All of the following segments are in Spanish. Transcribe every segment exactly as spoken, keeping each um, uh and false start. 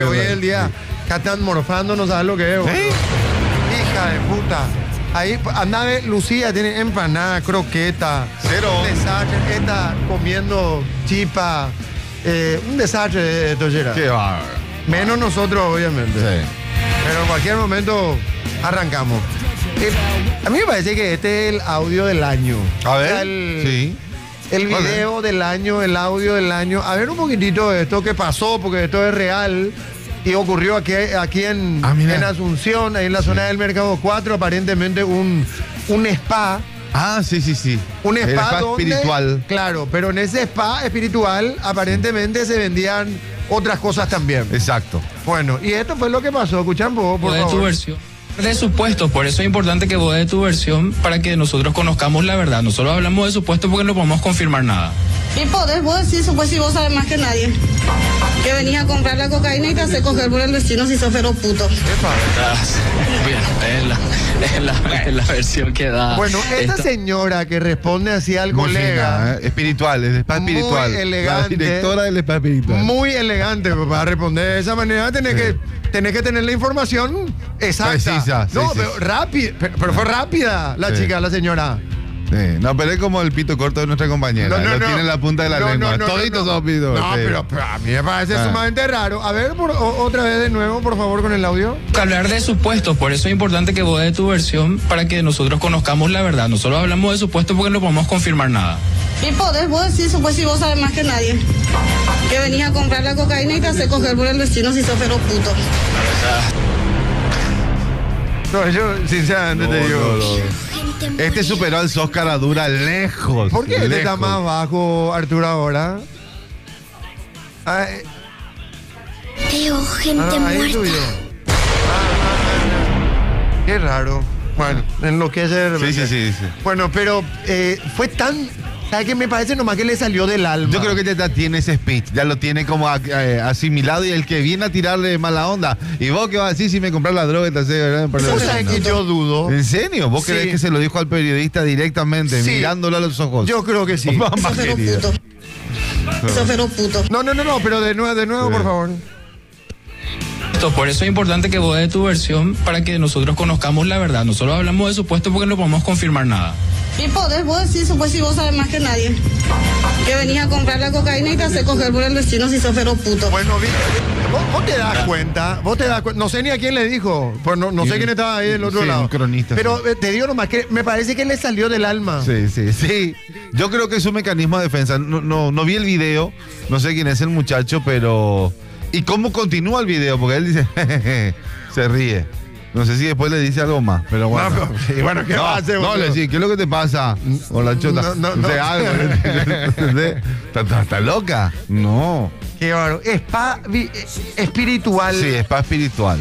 Hoy es el día que están morfando, no sabes lo que es. boludo. ¿Eh? Hija de puta. Ahí anda ve, Lucía tiene empanada, croqueta. Cero. Un desastre. Está comiendo chipa. Eh, un desastre de tollera. Qué bárbaro. Menos nosotros, obviamente. Sí. Pero en cualquier momento arrancamos. Eh, a mí me parece que este es el audio del año. A ver. O sea, el, Sí. el video del año, el audio del año. A ver un poquitito de esto que pasó, porque esto es real. Y ocurrió aquí, aquí en, Ah, mira. en Asunción, ahí en la zona del Mercado cuatro, aparentemente un, un spa. Ah, sí, sí, sí. Un El spa, spa donde- espiritual. Claro, pero en ese spa espiritual aparentemente se vendían otras cosas también. Exacto. Bueno, y esto fue lo que pasó. Escuchan vos, por Vos de tu favor. versión. De supuestos, por eso es importante que vos de tu versión para que nosotros conozcamos la verdad. Nosotros hablamos de supuestos porque no podemos confirmar nada. Y podés vos decir eso, pues si vos sabes más que nadie. Que venís a comprar la cocaína y te hace coger por el vecino si sos fero puto. Ah, bien, es la, es la, es la versión que da. Bueno, esta esto. señora que responde así al Muy colega, fina, ¿eh? Espiritual, el spa Muy espiritual. elegante. La directora del spa espiritual. muy elegante pues, para responder de esa manera, tenés, Sí. que, tenés que tener la información exacta. Precisa, sí, no, sí. pero rápida, pero, pero fue rápida la Sí. chica, la señora. Sí. No, pero es como el pito corto de nuestra compañera. Lo tiene en la punta de la No, lengua. no, no, Toditos no, no. son pitos. No, sí. pero, pero a mí me parece Ah. sumamente raro. A ver, por, o- otra vez de nuevo, por favor, con el audio. Hablar de supuestos, por eso es importante que vos de tu versión para que nosotros conozcamos la verdad. Nosotros hablamos de supuestos porque no podemos confirmar nada. Y podés vos decir eso, pues si vos sabes más que nadie. Que venís a comprar la cocaína y te hace coger por el vecino si sos fero puto. No, yo sinceramente No, te digo. no, no. Este superó al Sos Caradura lejos. ¿Por qué este está lejos. más bajo, Arturo, ahora? Ah, eh, Veo gente ah, ahí muerta. subió. Ah, ah, ah. Qué raro. Bueno, enloquece de Sí, repente. sí, sí, sí. Bueno, pero eh, fue tan... ¿Sabes qué? Me parece nomás que le salió del alma. Yo creo que ya tiene ese speech, ya lo tiene como eh, asimilado y el que viene a tirarle mala onda. ¿Y vos qué vas a decir si me compras la droga y te hace, ¿verdad? ¿Vos sabés que yo dudo? ¿En serio? ¿Vos Sí. creés que se lo dijo al periodista directamente, Sí. mirándolo a los ojos? Yo creo que sí. Mamá Sos fero querida. puto. Sos fero puto. No, no, no, no, pero de nuevo, de nuevo, Sí. por favor. Por eso es importante que vos de tu versión para que nosotros conozcamos la verdad. Nosotros hablamos de supuestos porque no podemos confirmar nada. Y podés vos decir eso, pues si vos sabes más que nadie. Que venís a comprar la cocaína y te hace coger por el vecino si sos fero puto. Bueno, vi- vos, vos te das cuenta, vos te das cuenta, no sé ni a quién le dijo, pues no, no sé Sí. quién estaba ahí del otro Sí, lado. un cronista, Pero sí. eh, te digo nomás que me parece que le salió del alma. Sí, sí, sí. Yo creo que es un mecanismo de defensa. No, no, no vi el video, no sé quién es el muchacho, pero... ¿Y cómo continúa el video? Porque él dice, jejeje, se ríe. No sé si después le dice algo más, pero bueno. No, pero- y bueno, ¿qué no, va a hacer, No, boludo? le dice, ¿qué es lo que te pasa? Hola, chota. No, no, No, sé, no. algo. ¿Entendés? ¿Está, está- está loca? No. Qué bárbaro. Spa vi- eh, espiritual. Sí, es para espiritual.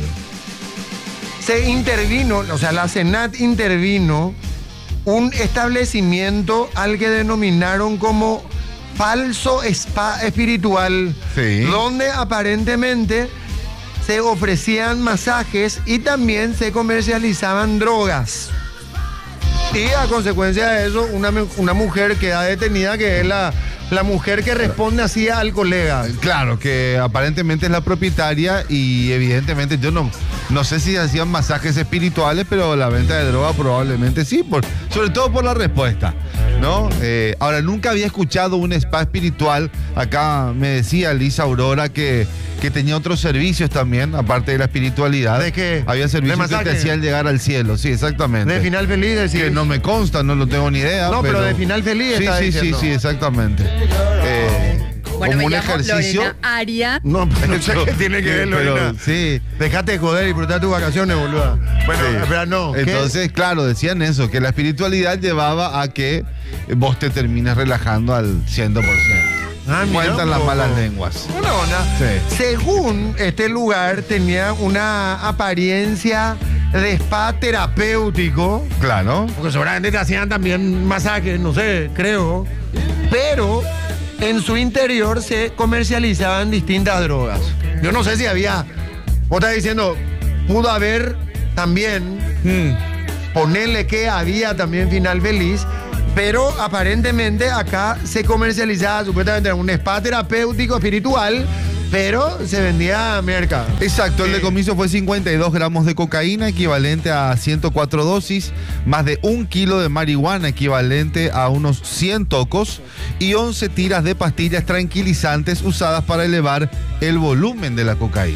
Se intervino, o sea, la Senat intervino un establecimiento al que denominaron como falso spa espiritual, Sí. donde aparentemente se ofrecían masajes y también se comercializaban drogas. Y a consecuencia de eso, una, mu- una mujer queda detenida, que es la, la mujer que responde así al colega. Claro, que aparentemente es la propietaria y evidentemente yo no, no sé si hacían masajes espirituales, pero la venta de droga probablemente sí, por, sobre todo por la respuesta, ¿no? Eh, ahora, nunca había escuchado un spa espiritual. Acá me decía Lisa Aurora que, que tenía otros servicios también, aparte de la espiritualidad. ¿De qué? Había servicios ¿De que te masaje? hacían llegar al cielo, sí, exactamente. De final feliz, decir. Que no me consta, no lo tengo ni idea. No, pero de final feliz Sí, está sí, diciendo. sí, sí, exactamente. Eh, Bueno, como me un llamo ejercicio. Lorena Aria. No, no sé qué tiene que ver, Pero, Lorena. sí. Dejate de joder y disfrutar tus vacaciones, boluda. Bueno, Sí. espera, no. ¿qué? Entonces, claro, decían eso, que la espiritualidad llevaba a que vos te termines relajando al cien por ciento. Ah, mira Cuentan un las poco. malas lenguas. Buena onda. Sí. Según este lugar, tenía una apariencia de spa terapéutico. Claro. Porque seguramente te hacían también masajes, no sé, creo. Pero en su interior se comercializaban distintas drogas. Yo no sé si había. Vos estás diciendo, pudo haber también. Ponerle que había también final feliz. Pero aparentemente acá se comercializaba supuestamente un spa terapéutico espiritual pero se vendía merca. Exacto, el Eh, decomiso fue cincuenta y dos gramos de cocaína, equivalente a ciento cuatro dosis, más de un kilo de marihuana, equivalente a unos cien tocos, y once tiras de pastillas tranquilizantes usadas para elevar el volumen de la cocaína.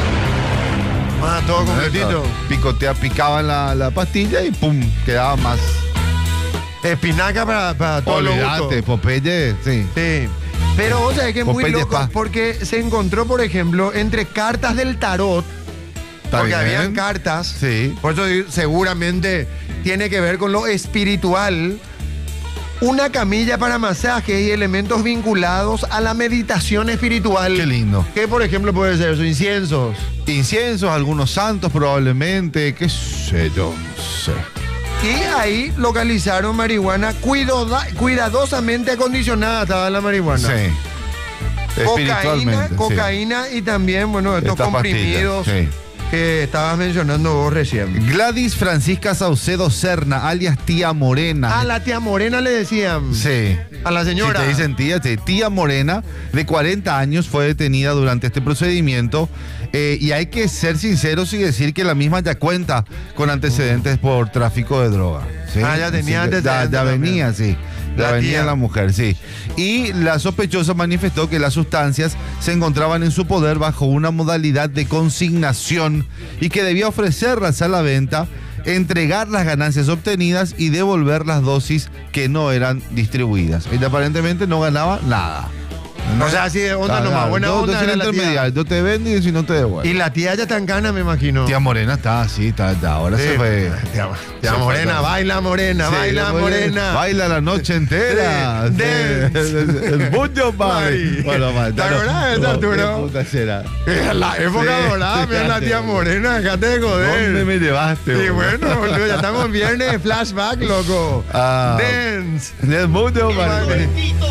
Ah, todo completito. Picotea, picaban la, la pastilla y pum, quedaba más. Espinaca para, para todos los Olvídate, gustos. Popeye, sí. Sí. Pero vos sabés que es muy Popeye loco Pa. porque se encontró, por ejemplo, entre cartas del tarot, Está porque bien. habían cartas, Sí. por eso digo, seguramente tiene que ver con lo espiritual, una camilla para masajes y elementos vinculados a la meditación espiritual. Qué lindo. Que, por ejemplo, puede ser eso, inciensos. Inciensos, algunos santos probablemente, qué sé yo, no sé. Y ahí localizaron marihuana cuidoda- cuidadosamente acondicionada, estaba la marihuana. Sí. Cocaína, Espiritualmente. sí. cocaína y también, bueno, estos Estas comprimidos pastillas, sí. que estabas mencionando vos recién. Gladys Francisca Saucedo Serna, alias Tía Morena. A la tía Morena le decían. Sí. A la señora. Si te dicen tía, sí. Tía Morena, de cuarenta años, fue detenida durante este procedimiento. eh, y hay que ser sinceros y decir que la misma ya cuenta con antecedentes por tráfico de droga. ¿sí? Ah, ya tenía Sí, antecedentes Ya, ya también. venía, sí. Ya La venía tía. la mujer, sí. Y la sospechosa manifestó que las sustancias se encontraban en su poder bajo una modalidad de consignación y que debía ofrecerlas a la venta, entregar las ganancias obtenidas y devolver las dosis que no eran distribuidas. Ella aparentemente no ganaba nada. O sea, así de onda Claro, nomás, buena yo- yo onda soy era el la tía. intermediario, yo te vendo y si no te devuelvo. Y la tía ya tan cana, me imagino. Tía Morena está así, está, está, ahora Sí. se fue. Tía, tía se fue Morena, todo. baila Morena, Sí, baila la Morena. Baila la noche entera. Sí, Sí, dance. El, el buño, papi. Ay. Bueno, papi, ¿Te acordás de esa, no, Arturo? qué puta será. En la época Sí, dorada, mira la fíjate. tía Morena, déjate de joder. ¿Dónde me llevaste? Sí, boludo? bueno, boludo, ya estamos en viernes de flashback, loco. Ah. Dance. El buño, papi.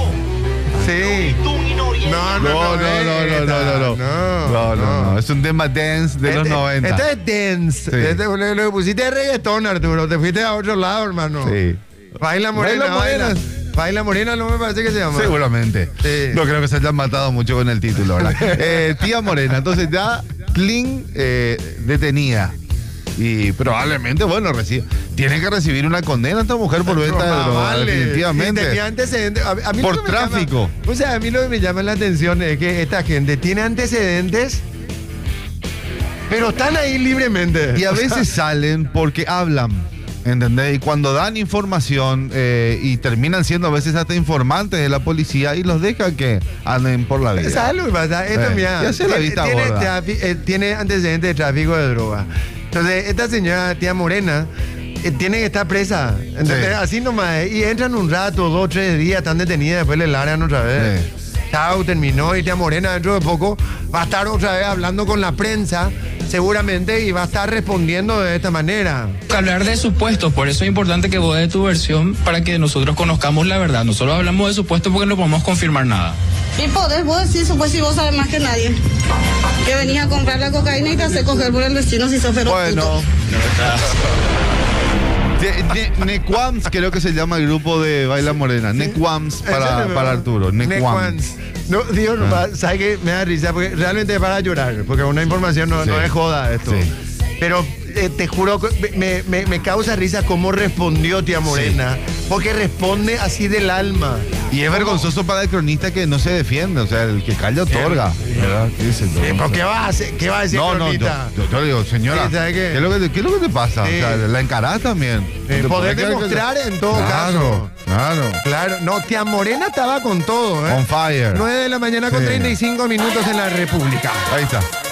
Sí. No, no, No, no, no, no, no, no, no. No, no, no. Es un tema dance de los Este- noventa. Este es dance. Sí. Este, lo, lo pusiste de reggaetón, Arturo. Te fuiste a otro lado, hermano. Sí. Baila Morena, Baila baila. Morena. Baila Morena no me parece que se llama. Seguramente. Sí. No creo que se hayan matado mucho con el título, ¿verdad? Eh, tía Morena, entonces ya clean eh, detenida. Y probablemente, bueno, recibe, tiene que recibir una condena esta mujer por venta de Más droga, vale. definitivamente. Y tenía antecedentes. A, a mí Por lo que me llama- tráfico. o sea, a mí lo que me llama la atención es que esta gente tiene antecedentes, pero están ahí libremente. Y a veces salen porque hablan, ¿entendés? Y cuando dan información eh, y terminan siendo a veces hasta informantes de la policía y los dejan que anden por la vida. ¿Sabes lo que pasa? Esto, Eh, mira, ya se la tiene- vista tiene, gorda. trafi- eh, tiene antecedentes de tráfico de droga. Entonces, esta señora, tía Morena, eh, tiene que estar presa. ¿Entendés? Sí. Así nomás. eh, Y entran un rato, dos, tres días, están detenidas, después le largan otra vez. Sí. Chao, terminó. Y tía Morena, dentro de poco, va a estar otra vez hablando con la prensa, seguramente, y va a estar respondiendo de esta manera. Hablar de supuestos, por eso es importante que vos des tu versión para que nosotros conozcamos la verdad. Nosotros hablamos de supuestos porque no podemos confirmar nada. Y podés vos decir eso, pues si vos sabes más que nadie. Que venís a comprar la cocaína y te hace coger por el vecino si sos feroz. Bueno. De- ne- Nequams, creo que se llama el grupo de Baila Morena. Nequams para, para Arturo. Nequams. No, digo, nomás, ¿sabes qué? Me da risa, porque realmente es para llorar, porque una información no, Sí. no es joda esto. Sí. Pero eh, te juro que me, me- me causa risa cómo respondió tía Morena, porque responde así del alma. Y es vergonzoso para el cronista que no se defiende. O sea, el que calla otorga. ¿Verdad? ¿Qué dice? Eh, ¿pero ¿Qué va a hacer? ¿Qué va a decir No, no, yo, Cronita? yo, yo le digo, señora, Sí, ¿sabe qué? ¿qué es, lo que te, qué es lo que te pasa? Sí. O sea, la encarás también. Eh, ¿Te poder podés quedar demostrar callado? en todo Claro, claro. Claro, no, tía Morena estaba con todo, ¿eh? On fire. nueve de la mañana con Sí. treinta y cinco minutos en la República. Ahí está.